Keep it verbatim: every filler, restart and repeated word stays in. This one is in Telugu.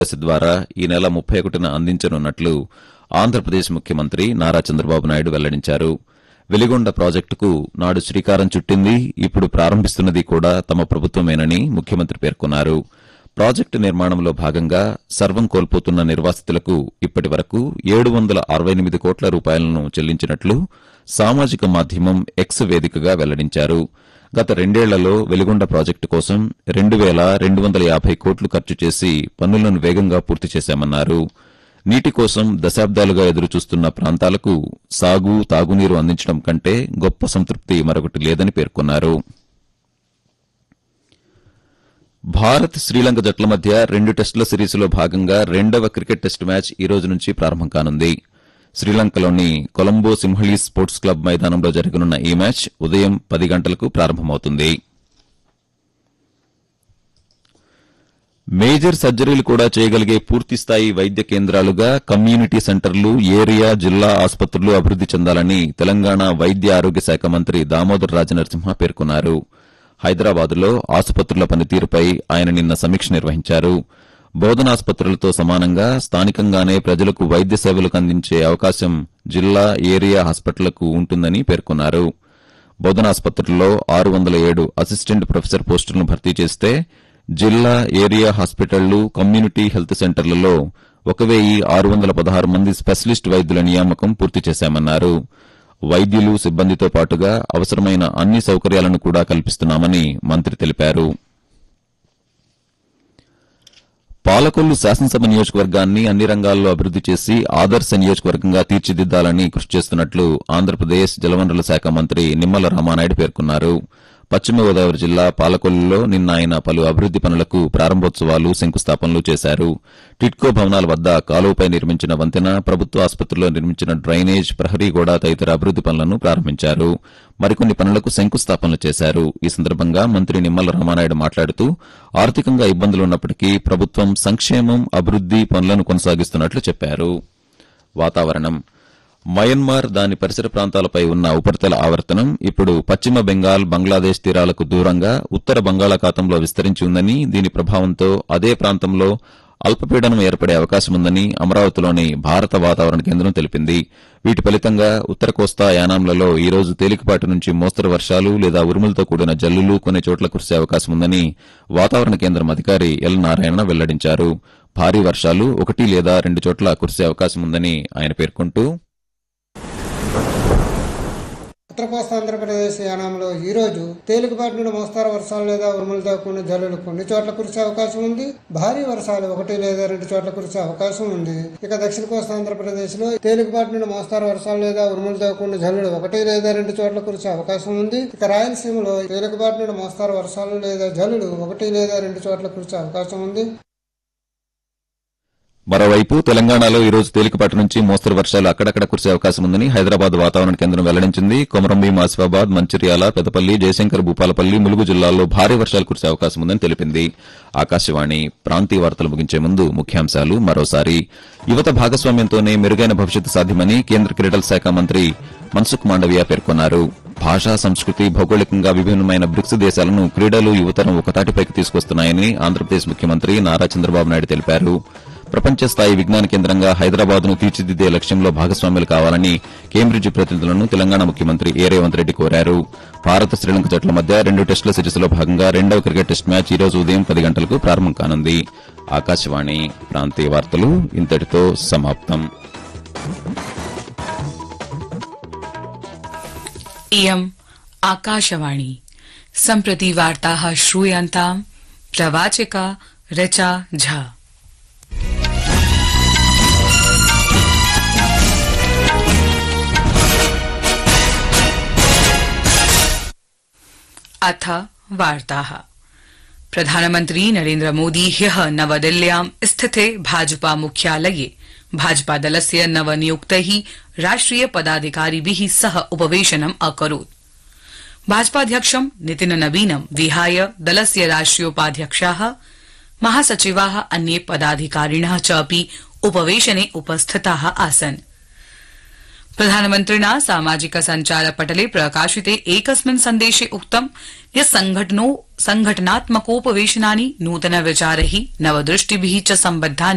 ద్వారా ఈ నెల ముప్పై ఒకటిన అందించనున్నట్లు ఆంధ్రప్రదేశ్ ముఖ్యమంత్రి నారా చంద్రబాబు నాయుడు వెల్లడించారు. వెలిగొండ ప్రాజెక్టుకు నాడు శ్రీకారం చుట్టింది, ఇప్పుడు ప్రారంభిస్తున్నది కూడా తమ ప్రభుత్వమేనని ముఖ్యమంత్రి పేర్కొన్నారు. ప్రాజెక్టు నిర్మాణంలో భాగంగా సర్వం కోల్పోతున్న నిర్వాసితులకు ఇప్పటి వరకు ఏడు వందల అరవై ఎనిమిది కోట్ల రూపాయలను చెల్లించినట్లు సామాజిక మాధ్యమం ఎక్స్ వేదికగా వెల్లడించారు. గత రెండేళ్లలో వెలిగొండ ప్రాజెక్టు కోసం రెండు వేల రెండు వందల యాభై కోట్లు ఖర్చు చేసి పనులను వేగంగా పూర్తి చేశామన్నారు. నీటి కోసం దశాబ్దాలుగా ఎదురుచూస్తున్న ప్రాంతాలకు సాగు, తాగునీరు అందించడం కంటే గొప్ప సంతృప్తి మరొకటి లేదని పేర్కొన్నారు. భారత్ శ్రీలంక జట్ల మధ్య రెండు టెస్టుల సిరీస్లో భాగంగా రెండవ క్రికెట్ టెస్టు మ్యాచ్ ఈ రోజు నుంచి ప్రారంభం కానుంది. శ్రీలంకలోని కొలంబో సింహళీస్ స్పోర్ట్స్ క్లబ్ మైదానంలో జరగనున్న ఈ మ్యాచ్ ఉదయం పది గంటలకు ప్రారంభమవుతుంది. మేజర్ సర్జరీలు కూడా చేయగలిగే పూర్తిస్థాయి వైద్య కేంద్రాలుగా కమ్యూనిటీ సెంటర్లు, ఏరియా, జిల్లా ఆసుపత్రులు అభివృద్ది చెందాలని తెలంగాణ వైద్య ఆరోగ్య శాఖ మంత్రి దామోదర్ రాజనరసింహ పేర్కొన్నారు. హైదరాబాద్లో ఆసుపత్రుల పనితీరుపై ఆయన నిన్న సమీక్ష నిర్వహించారు. బోధనాసుపత్రులతో సమానంగా స్థానికంగానే ప్రజలకు వైద్య సేవలకు అందించే అవకాశం జిల్లా, ఏరియా హాస్పిటళ్లకు ఉంటుందని పేర్కొన్నారు. బోధనాసుపత్రుల్లో ఆరు వందల ఏడు అసిస్టెంట్ ప్రొఫెసర్ పోస్టులను భర్తీ చేస్తే జిల్లా, ఏరియా హాస్పిటళ్లు, కమ్యూనిటీ హెల్త్ సెంటర్లలో ఒక వెయ్యి ఆరు వందల పదహారు మంది స్పెషలిస్ట్ వైద్యుల నియామకం పూర్తి చేశామన్నారు. వైద్యులు, సిబ్బందితో పాటుగా అవసరమైన అన్ని సౌకర్యాలను కూడా కల్పిస్తున్నామని మంత్రి తెలిపారు. పాలకొల్లు శాసనసభ నియోజకవర్గాన్ని అన్ని రంగాల్లో అభివృద్ది చేసి ఆదర్శ నియోజకవర్గంగా తీర్చిదిద్దాలని కృషి చేస్తున్నట్లు ఆంధ్రప్రదేశ్ జలవనరుల శాఖ మంత్రి నిమ్మల రామానాయుడు పేర్కొన్నారు. పశ్చిమ గోదావరి జిల్లా పాలకొల్లులో నిన్న ఆయన పలు అభివృద్ది పనులకు ప్రారంభోత్సవాలు, శంకుస్థాపనలు చేశారు. టిడ్కో భవనాల వద్ద కాలువపై నిర్మించిన వంతెన, ప్రభుత్వ ఆసుపత్రిలో నిర్మించిన డ్రైనేజ్, ప్రహరీ గోడ తదితర అభివృద్ది పనులను ప్రారంభించారు. మరికొన్ని పనులకు శంకుస్థాపనలు చేశారు. ఈ సందర్భంగా మంత్రి నిమ్మల రామానాయుడు మాట్లాడుతూ ఆర్థికంగా ఇబ్బందులున్నప్పటికీ ప్రభుత్వం సంక్షేమం, అభివృద్ది పనులను కొనసాగిస్తున్నట్లు చెప్పారు. వాతావరణం మయన్మార్, దాని పరిసర ప్రాంతాలపై ఉన్న ఉపరితల ఆవర్తనం ఇప్పుడు పశ్చిమ బెంగాల్, బంగ్లాదేశ్ తీరాలకు దూరంగా ఉత్తర బంగాళాఖాతంలో విస్తరించి ఉందని, దీని ప్రభావంతో అదే ప్రాంతంలో అల్పపీడనం ఏర్పడే అవకాశముందని అమరావతిలోని భారత వాతావరణ కేంద్రం తెలిపింది. వీటి ఫలితంగా ఉత్తర కోస్తా, యానాంలలో ఈ రోజు తేలికపాటి నుంచి మోస్తరు వర్షాలు లేదా ఉరుములతో కూడిన జల్లులు కొన్ని చోట్ల కురిసే అవకాశముందని వాతావరణ కేంద్రం అధికారి ఎల్ నారాయణ వెల్లడించారు. భారీ వర్షాలు ఒకటి లేదా రెండు చోట్ల కురిసే అవకాశముందని ఆయన పేర్కొంటూ, ఉత్తర కోస్తా ఆంధ్రప్రదేశ్ యానాంలో ఈ రోజు తేలికపాటి నుండి మోస్తారు వర్షాలు లేదా ఉరుములతో కూడిన జల్లులు కొన్ని చోట్ల కురిసే అవకాశం ఉంది. భారీ వర్షాలు ఒకటి లేదా రెండు చోట్ల కురిసే అవకాశం ఉంది. ఇక దక్షిణ కోస్తా ఆంధ్రప్రదేశ్ లో తేలికపాటి నుండి మోస్తారు వర్షాలు లేదా ఉరుములతో కూడిన జల్లులు ఒకటి లేదా రెండు చోట్ల కురిసే అవకాశం ఉంది. ఇక రాయలసీమలో తేలికపాటి నుండి మోస్తారు వర్షాలు లేదా జల్లులు ఒకటి లేదా రెండు చోట్ల కురిసే అవకాశం ఉంది. మరోవైపు తెలంగాణలో ఈ రోజు తేలికపాటి నుంచి మోస్తరు వర్షాలు అక్కడక్కడ కురిసే అవకాశం ఉందని హైదరాబాద్ వాతావరణ కేంద్రం వెల్లడించింది. కొమరంభీం, ఆసిఫాబాద్, మంచిర్యాల, పెదపల్లి, జయశంకర్, భూపాలపల్లి, ములుగు జిల్లాల్లో భారీ వర్షాలు కురిసే అవకాశం ఉందని తెలిపింది. ఆకాశవాణి ప్రాంతీయ వార్తలు ముగించే ముందు ముఖ్యాంశాలు మరోసారి. యువత భాగస్వామ్యంతోనే మెరుగైన భవిష్యత్తు సాధ్యమని కేంద్ర క్రీడల శాఖ మంత్రి మన్సుఖ్ మాండవియా పేర్కొన్నారు. భాషా, సంస్కృతి, భౌగోళికంగా విభిన్నమైన బ్రిక్స్ దేశాలను క్రీడలు, యువతరం ఒకతాటిపైకి తీసుకొస్తున్నాయని ఆంధ్రప్రదేశ్ ముఖ్యమంత్రి నారా చంద్రబాబు నాయుడు తెలిపారు. ప్రపంచ స్థాయి విజ్ఞాన కేంద్రంగా హైదరాబాద్ ను తీర్చిదిద్దే లక్ష్యంలో భాగస్వాములు కావాలని కేంబ్రిడ్జ్ ప్రతినిధులను తెలంగాణ ముఖ్యమంత్రి ఏ రేవంత్ రెడ్డి కోరారు. భారత, శ్రీలంక జట్ల మధ్య రెండు టెస్టుల సిరీస్లో భాగంగా రెండవ క్రికెట్ టెస్ట్ మ్యాచ్ ఈ రోజు ఉదయం పది గంటలకు ప్రారంభం కానుంది. ఆకాశవాణి ప్రాంతీయ వార్తలు ఇంతటితో సమాప్తం. इयम् आकाशवाणी सम्प्रति वार्ताः श्रूयन्ताम् प्रवाचिका ऋचा झा। अथ वार्ताः। प्रधानमन्त्री नरेन्द्र मोदी ह्यः नवदिल्ल्यां स्थिते भाजपा मुख्यालये भाजपा दलस्य नवनियुक्तैः राष्ट्रिय पदाधिकारिभिः सह उपवेशनम् अकरोत्। भाजपाध्यक्षं नितिन नवीनं विहाय दलस्य राष्ट्रियोपाध्यक्षाः, महासचिवाः, अन्ये पदाधिकारिणः च अपि उपवेशने उपस्थिताः आसन्। प्रधानमन्त्रिणा सामाजिक सञ्चारपटले प्रकाशिते एकस्मिन् सन्देशे उक्तं यत् संघटनात्मकोपवेशनानि नूतनविचारैः, नवदृष्टिभिः च सम्बद्धानि